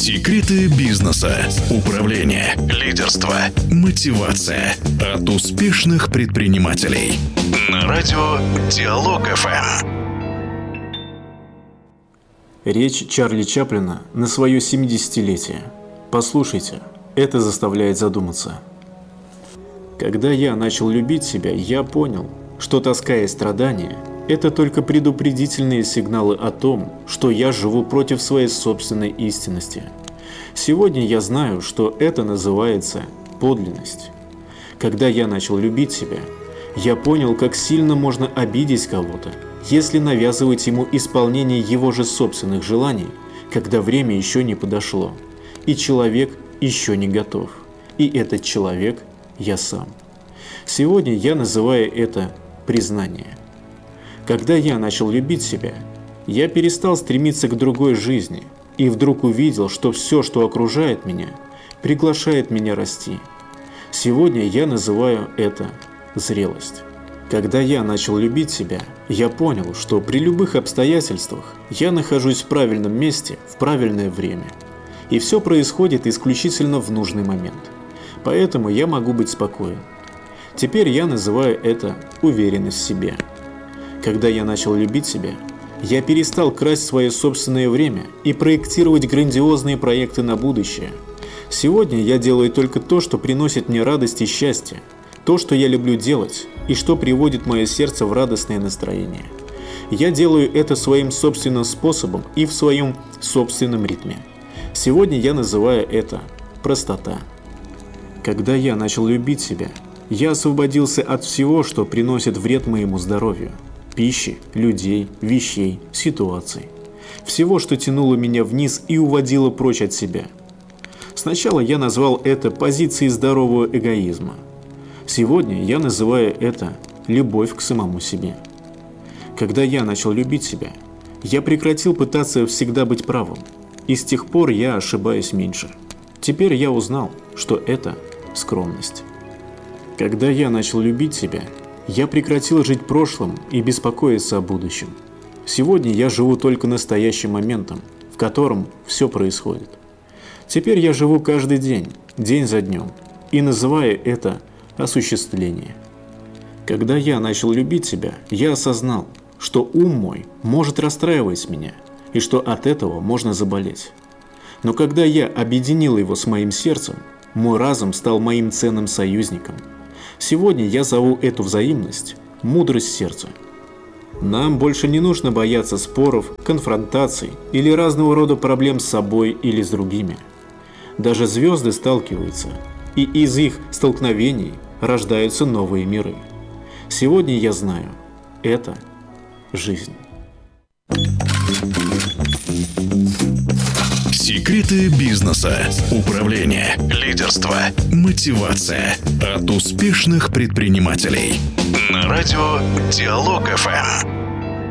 Секреты бизнеса, управления, лидерства, мотивация от успешных предпринимателей. На радио Диалог ФМ. Речь Чарли Чаплина на свое 70-летие. Послушайте, это заставляет задуматься. Когда я начал любить себя, я понял, что тоска и страдания – это только предупредительные сигналы о том, что я живу против своей собственной истинности. Сегодня я знаю, что это называется подлинность. Когда я начал любить себя, я понял, как сильно можно обидеть кого-то, если навязывать ему исполнение его же собственных желаний, когда время еще не подошло, и человек еще не готов. И этот человек – я сам. Сегодня я называю это признание. Когда я начал любить себя, я перестал стремиться к другой жизни и вдруг увидел, что все, что окружает меня, приглашает меня расти. Сегодня я называю это зрелость. Когда я начал любить себя, я понял, что при любых обстоятельствах я нахожусь в правильном месте в правильное время. И все происходит исключительно в нужный момент. Поэтому я могу быть спокоен. Теперь я называю это уверенность в себе. Когда я начал любить себя, я перестал красть свое собственное время и проектировать грандиозные проекты на будущее. Сегодня я делаю только то, что приносит мне радость и счастье, то, что я люблю делать и что приводит мое сердце в радостное настроение. Я делаю это своим собственным способом и в своем собственном ритме. Сегодня я называю это простота. Когда я начал любить себя, я освободился от всего, что приносит вред моему здоровью. Пищи, людей, вещей, ситуаций. Всего, что тянуло меня вниз и уводило прочь от себя. Сначала я назвал это позицией здорового эгоизма. Сегодня я называю это любовь к самому себе. Когда я начал любить себя, я прекратил пытаться всегда быть правым. И с тех пор я ошибаюсь меньше. Теперь я узнал, что это скромность. Когда я начал любить себя, я прекратил жить прошлым и беспокоиться о будущем. Сегодня я живу только настоящим моментом, в котором все происходит. Теперь я живу каждый день, день за днем, и называю это осуществление. Когда я начал любить себя, я осознал, что ум мой может расстраивать меня, и что от этого можно заболеть. Но когда я объединил его с моим сердцем, мой разум стал моим ценным союзником. Сегодня я зову эту взаимность мудрость сердца. Нам больше не нужно бояться споров, конфронтаций или разного рода проблем с собой или с другими. Даже звезды сталкиваются, и из их столкновений рождаются новые миры. Сегодня я знаю, это жизнь. Секреты бизнеса, управления, лидерства, мотивация от успешных предпринимателей. На радио Диалог ФМ.